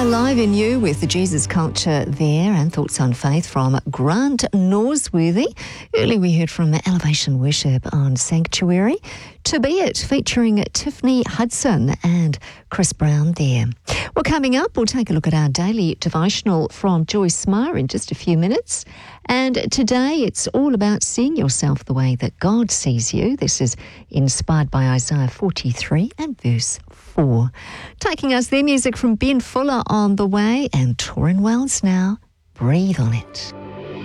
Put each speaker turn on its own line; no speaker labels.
Alive in You with the Jesus Culture there and Thoughts on Faith from Grant Norsworthy. Earlier we heard from Elevation Worship on Sanctuary. To Be It featuring Tiffany Hudson and Chris Brown there. Well, coming up, we'll take a look at our daily devotional from Joyce Meyer in just a few minutes. And today it's all about seeing yourself the way that God sees you. This is inspired by Isaiah 43 and verse 4. Taking us there, music from Ben Fuller on the way and Torrin Wells now. Breathe on It.